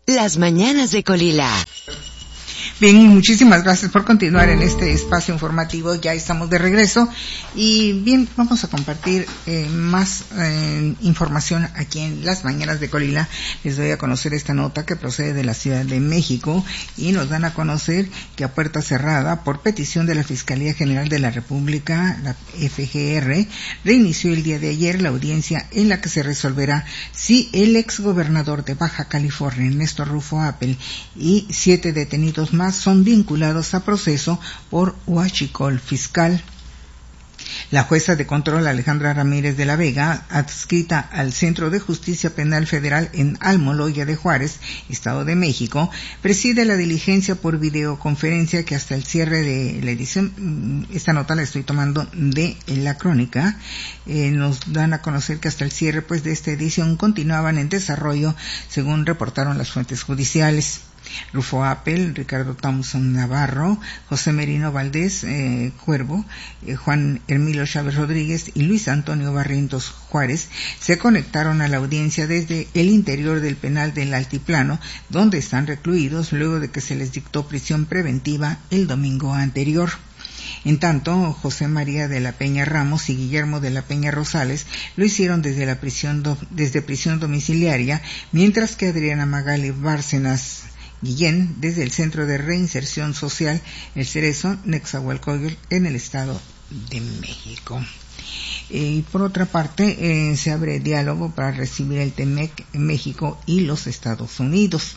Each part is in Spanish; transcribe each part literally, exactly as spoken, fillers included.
Las mañanas de Colila. Bien, muchísimas gracias por continuar en este espacio informativo. Ya estamos de regreso y bien, vamos a compartir eh, más eh, información aquí en Las Mañanas de Colila. Les doy a conocer esta nota que procede de la Ciudad de México y nos dan a conocer que a puerta cerrada, por petición de la Fiscalía General de la República, la F G R, reinició el día de ayer la audiencia en la que se resolverá si el exgobernador de Baja California, Ernesto Rufo Appel, y siete detenidos más son vinculados a proceso por huachicol fiscal. La jueza de control Alejandra Ramírez de la Vega, adscrita al Centro de Justicia Penal Federal en Almoloya de Juárez, Estado de México, preside la diligencia por videoconferencia que hasta el cierre de la edición, esta nota la estoy tomando de la crónica, eh, nos dan a conocer que hasta el cierre pues de esta edición continuaban en desarrollo, según reportaron las fuentes judiciales. Rufo Appel, Ricardo Thompson Navarro, José Merino Valdés eh, Cuervo, eh, Juan Hermilo Chávez Rodríguez y Luis Antonio Barrientos Juárez se conectaron a la audiencia desde el interior del penal del Altiplano, donde están recluidos luego de que se les dictó prisión preventiva el domingo anterior. En tanto, José María de la Peña Ramos y Guillermo de la Peña Rosales lo hicieron desde la prisión do, desde prisión domiciliaria, mientras que Adriana Magali Bárcenas Guillén desde el Centro de Reinserción Social El Cerezo, Nezahualcóyotl, en el Estado de México. Eh, y por otra parte, eh, se abre diálogo para recibir el TEMEC en México y los Estados Unidos.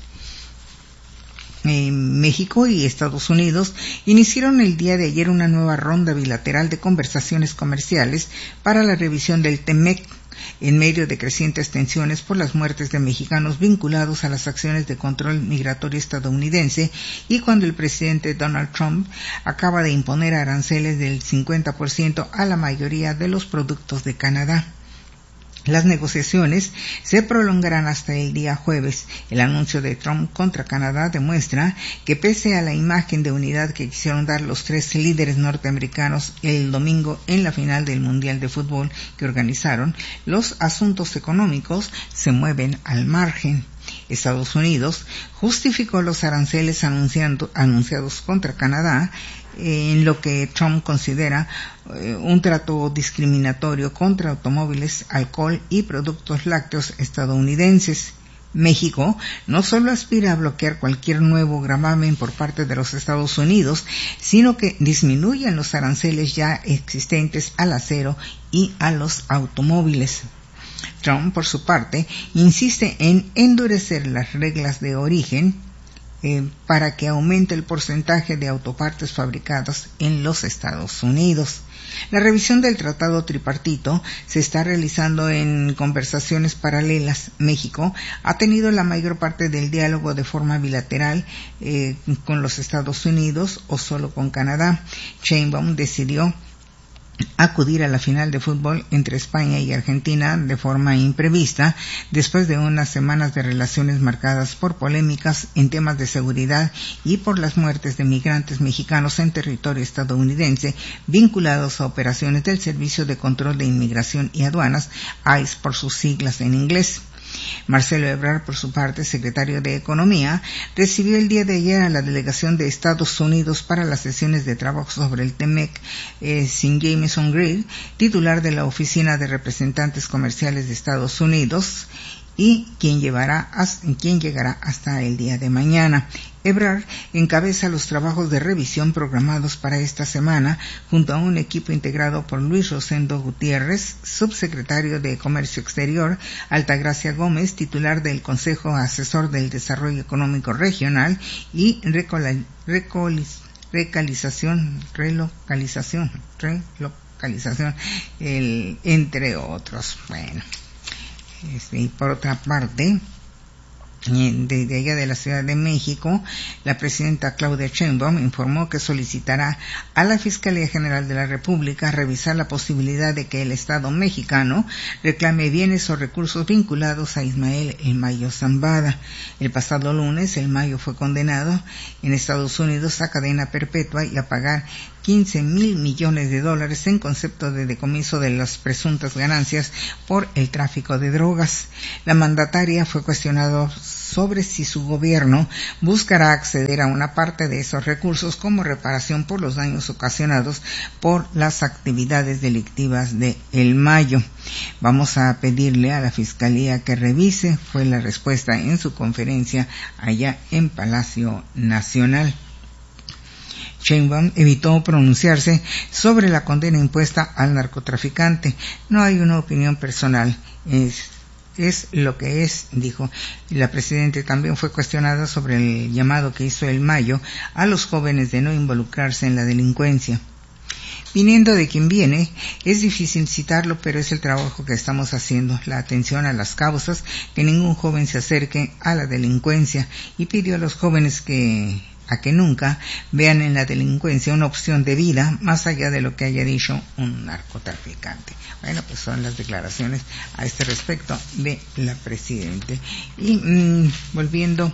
Eh, México y Estados Unidos iniciaron el día de ayer una nueva ronda bilateral de conversaciones comerciales para la revisión del TEMEC, en medio de crecientes tensiones por las muertes de mexicanos vinculados a las acciones de control migratorio estadounidense y cuando el presidente Donald Trump acaba de imponer aranceles del cincuenta por ciento a la mayoría de los productos de Canadá. Las negociaciones se prolongarán hasta el día jueves. El anuncio de Trump contra Canadá demuestra que pese a la imagen de unidad que quisieron dar los tres líderes norteamericanos el domingo en la final del Mundial de Fútbol que organizaron, los asuntos económicos se mueven al margen. Estados Unidos justificó los aranceles anunciando, anunciados contra Canadá en lo que Trump considera eh, un trato discriminatorio contra automóviles, alcohol y productos lácteos estadounidenses. México no solo aspira a bloquear cualquier nuevo gravamen por parte de los Estados Unidos, sino que disminuyan los aranceles ya existentes al acero y a los automóviles. Trump, por su parte, insiste en endurecer las reglas de origen eh, para que aumente el porcentaje de autopartes fabricados en los Estados Unidos. La revisión del tratado tripartito se está realizando en conversaciones paralelas. México ha tenido la mayor parte del diálogo de forma bilateral eh, con los Estados Unidos o solo con Canadá. Sheinbaum decidió acudir a la final de fútbol entre España y Argentina de forma imprevista, después de unas semanas de relaciones marcadas por polémicas en temas de seguridad y por las muertes de migrantes mexicanos en territorio estadounidense vinculados a operaciones del Servicio de Control de Inmigración y Aduanas, I C E por sus siglas en inglés. Marcelo Ebrard, por su parte, secretario de Economía, recibió el día de ayer a la delegación de Estados Unidos para las sesiones de trabajo sobre el TEMEC eh, sin Jameson Greer, titular de la Oficina de Representantes Comerciales de Estados Unidos, y quien llevará quien llegará hasta el día de mañana. Ebrard encabeza los trabajos de revisión programados para esta semana junto a un equipo integrado por Luis Rosendo Gutiérrez, subsecretario de Comercio Exterior, Altagracia Gómez, titular del Consejo Asesor del Desarrollo Económico Regional, y recol- recol- recalización, relocalización, relocalización, el, entre otros. Bueno. Este, y por otra parte, desde allá de la Ciudad de México, la presidenta Claudia Sheinbaum informó que solicitará a la Fiscalía General de la República revisar la posibilidad de que el Estado mexicano reclame bienes o recursos vinculados a Ismael El Mayo Zambada. El pasado lunes, El Mayo fue condenado en Estados Unidos a cadena perpetua y a pagar quince mil millones de dólares en concepto de decomiso de las presuntas ganancias por el tráfico de drogas. La mandataria fue cuestionada sobre si su gobierno buscará acceder a una parte de esos recursos como reparación por los daños ocasionados por las actividades delictivas de El Mayo. Vamos a pedirle a la Fiscalía que revise, fue la respuesta en su conferencia allá en Palacio Nacional. Sheinbaum evitó pronunciarse sobre la condena impuesta al narcotraficante. No hay una opinión personal, es, es lo que es, dijo. La presidenta también fue cuestionada sobre el llamado que hizo El Mayo a los jóvenes de no involucrarse en la delincuencia. Viniendo de quien viene, es difícil citarlo, pero es el trabajo que estamos haciendo, la atención a las causas, que ningún joven se acerque a la delincuencia, y pidió a los jóvenes que a que nunca vean en la delincuencia una opción de vida más allá de lo que haya dicho un narcotraficante. Bueno, pues son las declaraciones a este respecto de la presidenta. Y mmm, volviendo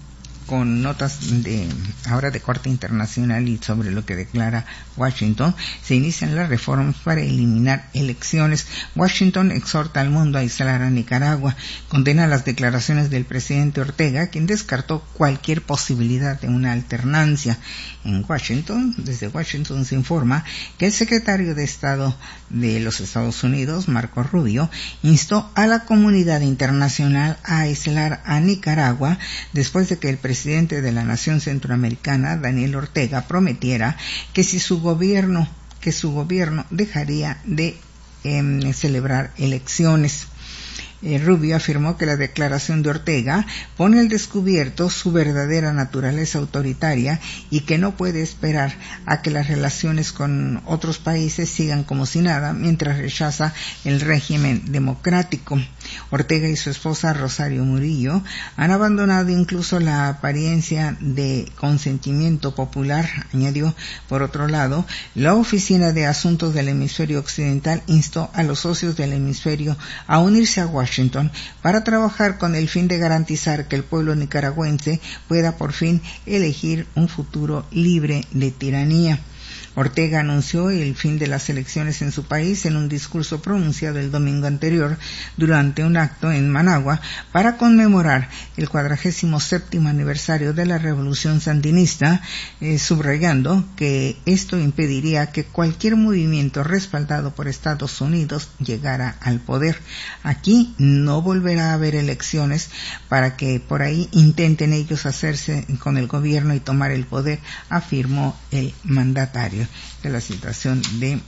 con notas de ahora de corte internacional y sobre lo que declara Washington, se inician las reformas para eliminar elecciones. Washington exhorta al mundo a aislar a Nicaragua, condena las declaraciones del presidente Ortega, quien descartó cualquier posibilidad de una alternancia. En Washington, desde Washington se informa que el secretario de Estado de los Estados Unidos, Marco Rubio, instó a la comunidad internacional a aislar a Nicaragua después de que el presidente presidente de la nación centroamericana, Daniel Ortega, prometiera que si su gobierno, que su gobierno dejaría de eh, celebrar elecciones. Eh, Rubio afirmó que la declaración de Ortega pone al descubierto su verdadera naturaleza autoritaria y que no puede esperar a que las relaciones con otros países sigan como si nada mientras rechaza el régimen democrático. Ortega y su esposa Rosario Murillo han abandonado incluso la apariencia de consentimiento popular, añadió. Por otro lado, la Oficina de Asuntos del Hemisferio Occidental instó a los socios del hemisferio a unirse a Washington Washington para trabajar con el fin de garantizar que el pueblo nicaragüense pueda por fin elegir un futuro libre de tiranía. Ortega anunció el fin de las elecciones en su país en un discurso pronunciado el domingo anterior durante un acto en Managua para conmemorar el cuadragésimo séptimo aniversario de la Revolución Sandinista, eh, subrayando que esto impediría que cualquier movimiento respaldado por Estados Unidos llegara al poder. Aquí no volverá a haber elecciones para que por ahí intenten ellos hacerse con el gobierno y tomar el poder, afirmó el mandatario. De la situación de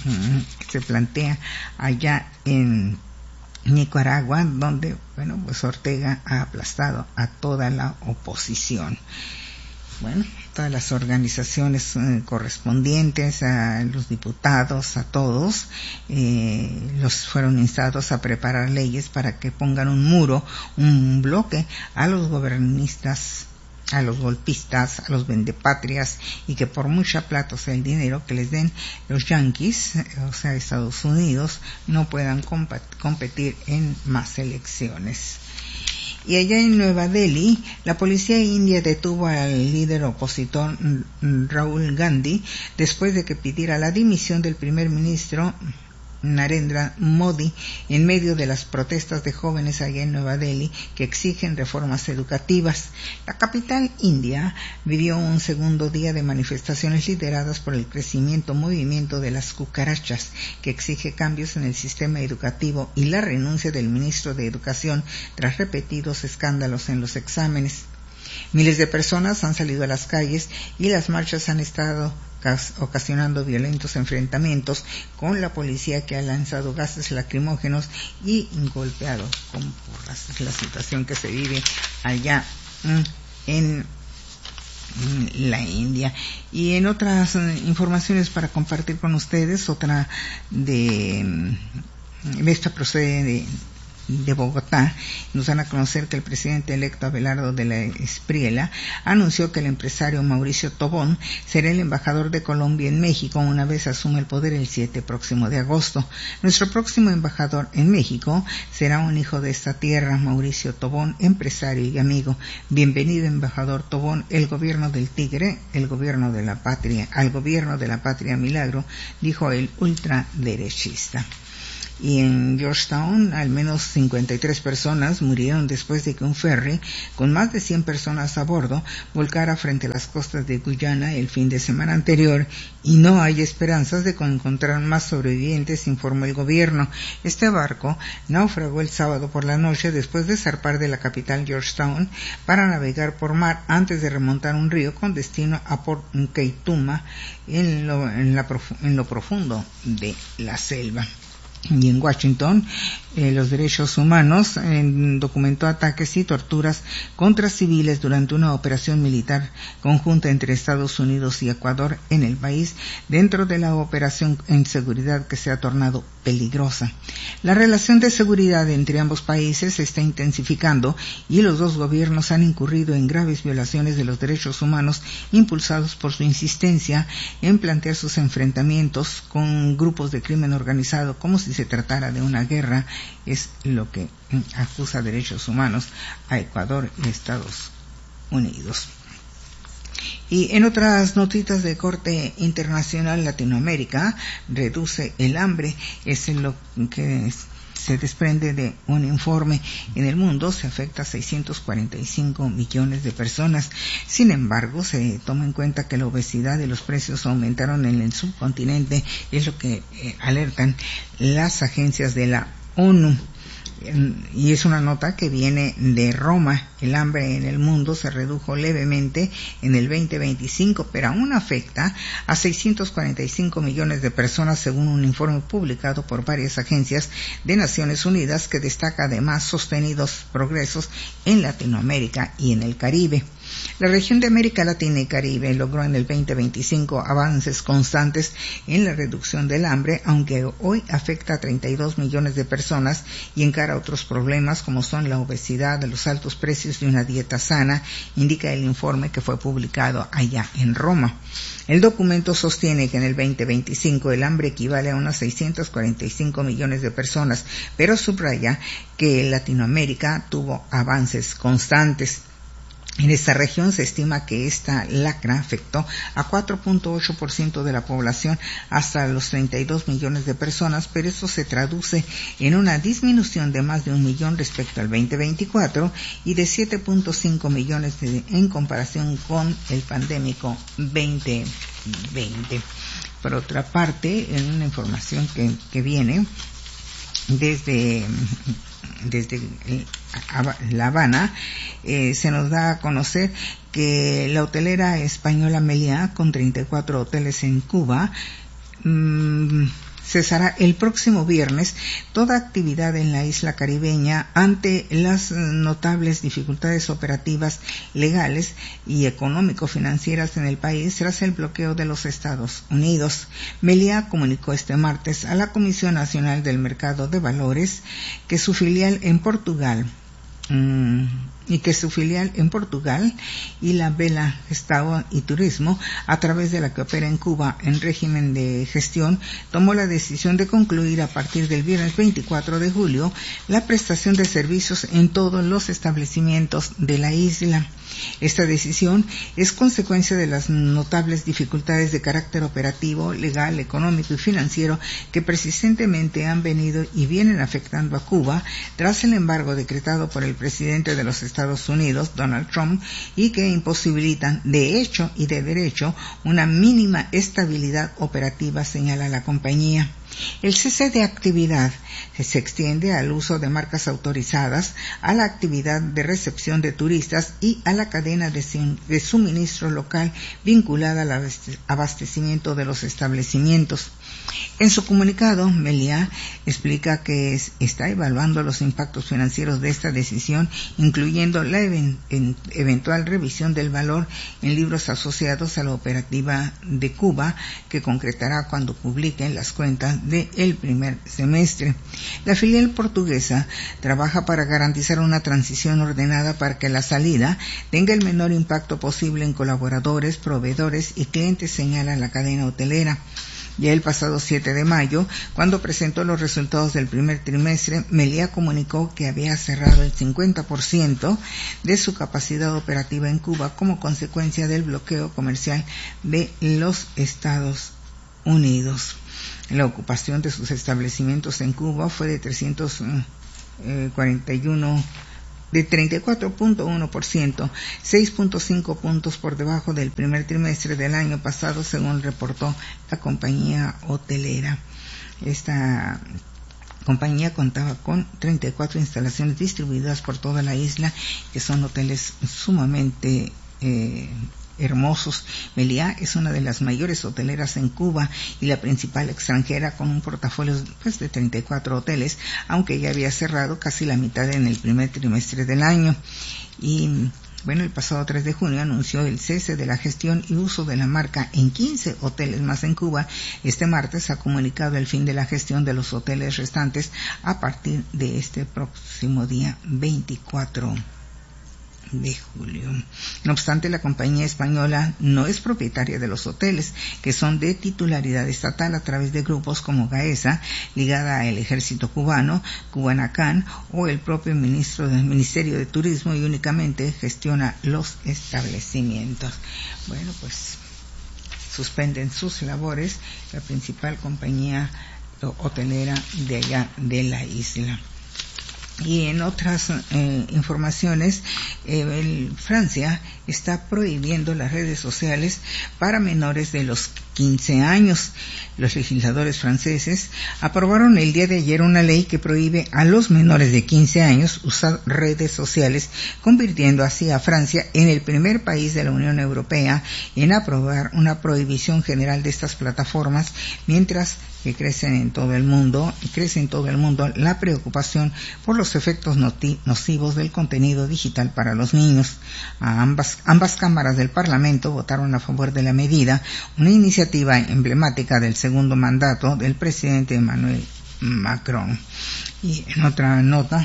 que se plantea allá en Nicaragua, donde bueno pues Ortega ha aplastado a toda la oposición. Bueno, todas las organizaciones eh, correspondientes, a los diputados, a todos, eh, los fueron instados a preparar leyes para que pongan un muro, un bloque a los gobernistas, a los golpistas, a los vendepatrias, y que por mucha plata, o sea, el dinero que les den los yanquis, o sea, Estados Unidos, no puedan competir en más elecciones. Y allá en Nueva Delhi, la policía india detuvo al líder opositor Rahul Gandhi después de que pidiera la dimisión del primer ministro Narendra Modi en medio de las protestas de jóvenes allá en Nueva Delhi que exigen reformas educativas. La capital india vivió un segundo día de manifestaciones lideradas por el crecimiento movimiento de las cucarachas, que exige cambios en el sistema educativo y la renuncia del ministro de Educación tras repetidos escándalos en los exámenes. Miles de personas han salido a las calles y las marchas han estado ocasionando violentos enfrentamientos con la policía, que ha lanzado gases lacrimógenos y golpeado con porras. Es la situación que se vive allá en la India. Y en otras informaciones para compartir con ustedes, otra de, de esta procede de de Bogotá, nos dan a conocer que el presidente electo Abelardo de la Espriella anunció que el empresario Mauricio Tobón será el embajador de Colombia en México una vez asume el poder el siete próximo de agosto. Nuestro próximo embajador en México será un hijo de esta tierra, Mauricio Tobón, empresario y amigo. Bienvenido, embajador Tobón, el gobierno del tigre, el gobierno de la patria, al gobierno de la patria milagro, dijo el ultraderechista. y en Georgetown al menos cincuenta y tres personas murieron después de que un ferry con más de cien personas a bordo volcara frente a las costas de Guyana el fin de semana anterior, y no hay esperanzas de encontrar más sobrevivientes, informó el gobierno. Este barco naufragó el sábado por la noche después de zarpar de la capital Georgetown para navegar por mar antes de remontar un río con destino a Port Keituma en lo, en la, en lo profundo de la selva. Y en Washington, eh, los derechos humanos eh, documentó ataques y torturas contra civiles durante una operación militar conjunta entre Estados Unidos y Ecuador en el país, dentro de la operación en seguridad que se ha tornado peligrosa. La relación de seguridad entre ambos países se está intensificando y los dos gobiernos han incurrido en graves violaciones de los derechos humanos, impulsados por su insistencia en plantear sus enfrentamientos con grupos de crimen organizado como si se tratara de una guerra. Es lo que acusa derechos humanos a Ecuador y Estados Unidos. Y en otras notitas de corte internacional, Latinoamérica reduce el hambre. Es lo que se desprende de un informe. En el mundo se afecta a seiscientos cuarenta y cinco millones de personas. Sin embargo, se toma en cuenta que la obesidad y los precios aumentaron en el subcontinente, es lo que eh, alertan las agencias de la ONU. Y es una nota que viene de Roma. El hambre en el mundo se redujo levemente en el veinte veinticinco, pero aún afecta a seiscientos cuarenta y cinco millones de personas, según un informe publicado por varias agencias de Naciones Unidas, que destaca además sostenidos progresos en Latinoamérica y en el Caribe. La región de América Latina y Caribe logró en el veinte veinticinco avances constantes en la reducción del hambre, aunque hoy afecta a treinta y dos millones de personas y encara otros problemas como son la obesidad, los altos precios de una dieta sana, indica el informe que fue publicado allá en Roma. El documento sostiene que en el veinte veinticinco el hambre equivale a unos seiscientos cuarenta y cinco millones de personas, pero subraya que Latinoamérica tuvo avances constantes. En esta región se estima que esta lacra afectó a cuatro punto ocho por ciento de la población, hasta los treinta y dos millones de personas, pero esto se traduce en una disminución de más de un millón respecto al veinte veinticuatro y de siete punto cinco millones de, en comparación con el pandémico veinte veinte. Por otra parte, en una información que, que viene desde desde La Habana, eh, se nos da a conocer que la hotelera española Meliá, con treinta y cuatro hoteles en Cuba, mmm, cesará el próximo viernes toda actividad en la isla caribeña ante las notables dificultades operativas, legales y económico-financieras en el país tras el bloqueo de los Estados Unidos. Meliá comunicó este martes a la Comisión Nacional del Mercado de Valores que su filial en Portugal mmm, y que su filial en Portugal y la Vela Estado y Turismo, a través de la que opera en Cuba en régimen de gestión, tomó la decisión de concluir a partir del viernes veinticuatro de julio la prestación de servicios en todos los establecimientos de la isla. Esta decisión es consecuencia de las notables dificultades de carácter operativo, legal, económico y financiero que persistentemente han venido y vienen afectando a Cuba tras el embargo decretado por el presidente de los Estados Unidos, Donald Trump, y que imposibilitan de hecho y de derecho una mínima estabilidad operativa, señala la compañía. El cese de actividad se extiende al uso de marcas autorizadas, a la actividad de recepción de turistas y a la cadena de suministro local vinculada al abastecimiento de los establecimientos. En su comunicado, Meliá explica que es, está evaluando los impactos financieros de esta decisión, incluyendo la even, en, eventual revisión del valor en libros asociados a la operativa de Cuba, que concretará cuando publiquen las cuentas del primer semestre. La filial portuguesa trabaja para garantizar una transición ordenada para que la salida tenga el menor impacto posible en colaboradores, proveedores y clientes, señala la cadena hotelera. Ya el pasado siete de mayo, cuando presentó los resultados del primer trimestre, Meliá comunicó que había cerrado el cincuenta por ciento de su capacidad operativa en Cuba como consecuencia del bloqueo comercial de los Estados Unidos. La ocupación de sus establecimientos en Cuba fue de trescientos cuarenta y uno de treinta y cuatro punto uno por ciento, seis punto cinco puntos por debajo del primer trimestre del año pasado, según reportó la compañía hotelera. Esta compañía contaba con treinta y cuatro instalaciones distribuidas por toda la isla, que son hoteles sumamente eh, hermosos. Meliá es una de las mayores hoteleras en Cuba y la principal extranjera, con un portafolio pues, de treinta y cuatro hoteles, aunque ya había cerrado casi la mitad en el primer trimestre del año. Y bueno, el pasado tres de junio anunció el cese de la gestión y uso de la marca en quince hoteles más en Cuba. Este martes ha comunicado el fin de la gestión de los hoteles restantes a partir de este próximo día veinticuatro de julio. No obstante, la compañía española no es propietaria de los hoteles, que son de titularidad estatal a través de grupos como Gaesa, ligada al ejército cubano, Cubanacan, o el propio ministro del Ministerio de Turismo, y únicamente gestiona los establecimientos. Bueno, pues suspenden sus labores la principal compañía hotelera de allá de la isla. Y en otras eh, informaciones, eh, el, Francia está prohibiendo las redes sociales para menores de los quince años. Los legisladores franceses aprobaron el día de ayer una ley que prohíbe a los menores de quince años usar redes sociales, convirtiendo así a Francia en el primer país de la Unión Europea en aprobar una prohibición general de estas plataformas, mientras que crecen en todo el mundo, crece en todo el mundo la preocupación por los efectos nocivos del contenido digital para los niños. A ambas, ambas cámaras del Parlamento votaron a favor de la medida, una iniciativa emblemática del segundo mandato del presidente Emmanuel Macron. Y en otra nota,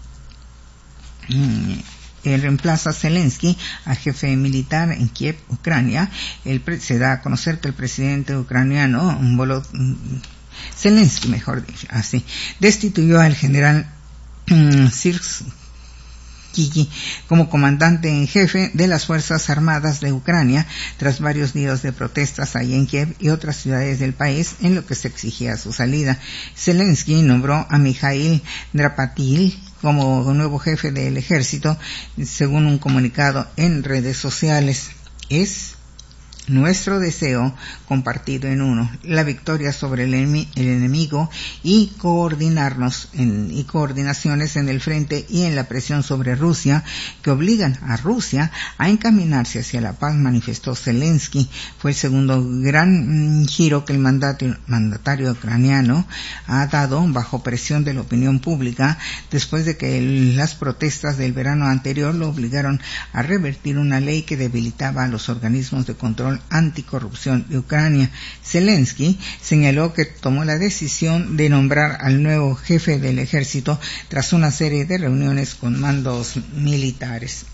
mmm, él reemplaza a Zelensky, a jefe militar en Kiev, Ucrania. El pre- se da a conocer que el presidente ucraniano, Volodymyr Zelensky, mejor dicho, así, destituyó al general um, Sirski como comandante en jefe de las Fuerzas Armadas de Ucrania, tras varios días de protestas allí en Kiev y otras ciudades del país en lo que se exigía su salida. Zelensky nombró a Mikhail Drapatil como nuevo jefe del ejército, según un comunicado en redes sociales. Es nuestro deseo compartido en uno, la victoria sobre el, enemi- el enemigo y coordinarnos en, y coordinaciones en el frente y en la presión sobre Rusia que obligan a Rusia a encaminarse hacia la paz, manifestó Zelensky. Fue el segundo gran mm, giro que el mandato, mandatario ucraniano ha dado bajo presión de la opinión pública, después de que el, las protestas del verano anterior lo obligaron a revertir una ley que debilitaba a los organismos de control anticorrupción de Ucrania. Zelensky señaló que tomó la decisión de nombrar al nuevo jefe del ejército tras una serie de reuniones con mandos militares.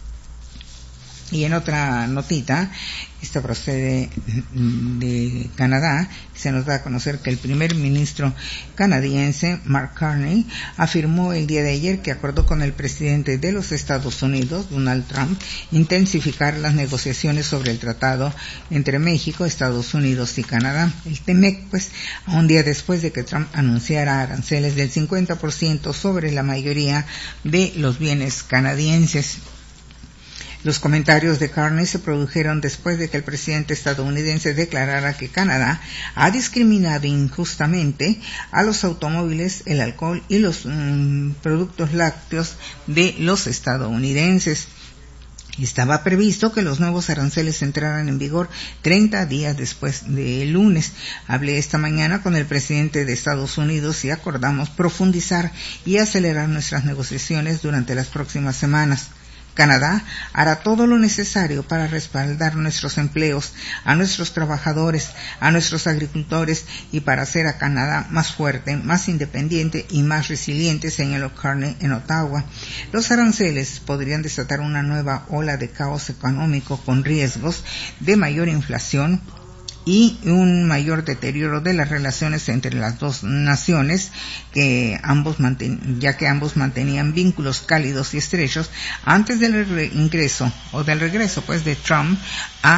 Y en otra notita, esta procede de Canadá, se nos da a conocer que el primer ministro canadiense, Mark Carney, afirmó el día de ayer que acordó con el presidente de los Estados Unidos, Donald Trump, intensificar las negociaciones sobre el tratado entre México, Estados Unidos y Canadá, el T M E C, pues, a un día después de que Trump anunciara aranceles del cincuenta por ciento sobre la mayoría de los bienes canadienses. Los comentarios de Carney se produjeron después de que el presidente estadounidense declarara que Canadá ha discriminado injustamente a los automóviles, el alcohol y los mmm, productos lácteos de los estadounidenses. Estaba previsto que los nuevos aranceles entraran en vigor treinta días después del lunes. Hablé esta mañana con el presidente de Estados Unidos y acordamos profundizar y acelerar nuestras negociaciones durante las próximas semanas. Canadá hará todo lo necesario para respaldar nuestros empleos, a nuestros trabajadores, a nuestros agricultores y para hacer a Canadá más fuerte, más independiente y más resiliente, señaló Carney en Ottawa. Los aranceles podrían desatar una nueva ola de caos económico con riesgos de mayor inflación y un mayor deterioro de las relaciones entre las dos naciones, que ambos manten, ya que ambos mantenían vínculos cálidos y estrechos antes del ingreso o del regreso pues de Trump a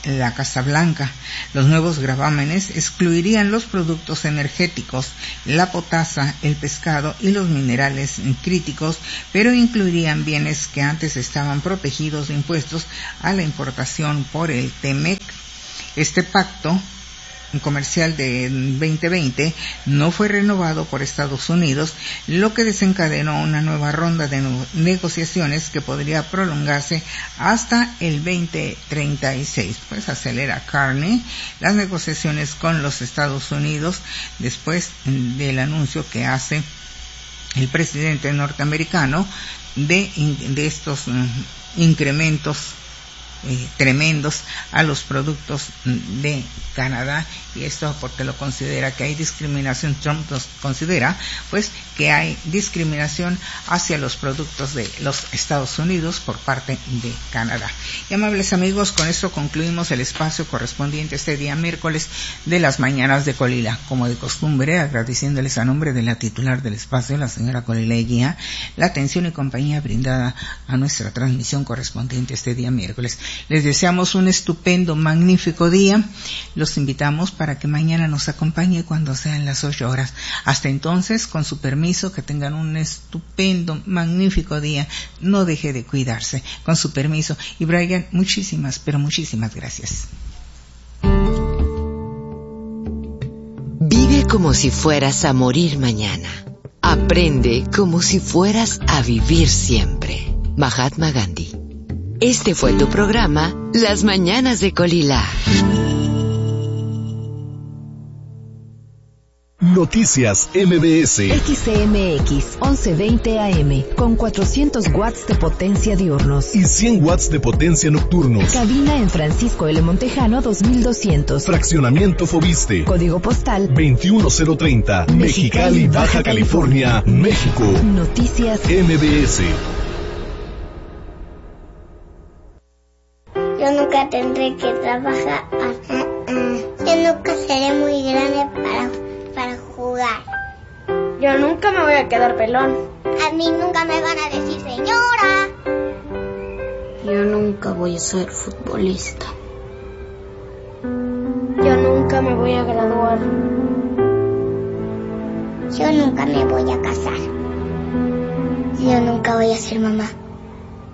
la Casa Blanca. Los nuevos gravámenes excluirían los productos energéticos, la potasa, el pescado y los minerales críticos, pero incluirían bienes que antes estaban protegidos de impuestos a la importación por el T M E C. Este pacto comercial de veinte veinte no fue renovado por Estados Unidos, lo que desencadenó una nueva ronda de negociaciones que podría prolongarse hasta el veinte treinta y seis. Pues acelera Carney las negociaciones con los Estados Unidos después del anuncio que hace el presidente norteamericano de, de estos um, incrementos Eh, tremendos a los productos de Canadá, y esto porque lo considera que hay discriminación. Trump los considera pues que hay discriminación hacia los productos de los Estados Unidos por parte de Canadá. Y amables amigos, con esto concluimos el espacio correspondiente este día miércoles de las mañanas de Colila, como de costumbre, agradeciéndoles a nombre de la titular del espacio, la señora Colila Eguía, la atención y compañía brindada a nuestra transmisión correspondiente este día miércoles. Les deseamos un estupendo, magnífico día. Los invitamos para que mañana nos acompañe cuando sean las ocho horas. Hasta entonces, con su permiso, que tengan un estupendo, magnífico día. No deje de cuidarse. Con su permiso. Y Brian, muchísimas, pero muchísimas gracias. Vive como si fueras a morir mañana. Aprende como si fueras a vivir siempre. Mahatma Gandhi. Este fue tu programa, Las Mañanas de Colila. Noticias M B S. X C M X once veinte A M con cuatrocientos watts de potencia diurnos y cien watts de potencia nocturnos. Cabina en Francisco L. Montejano dos mil doscientos. Fraccionamiento Fobiste. Código postal veintiuno cero treinta. Mexicali, Baja California, México. Noticias M B S. Yo nunca tendré que trabajar. Yo nunca seré muy grande para, para jugar. Yo nunca me voy a quedar pelón. A mí nunca me van a decir señora. Yo nunca voy a ser futbolista. Yo nunca me voy a graduar. Yo nunca me voy a casar. Yo nunca voy a ser mamá.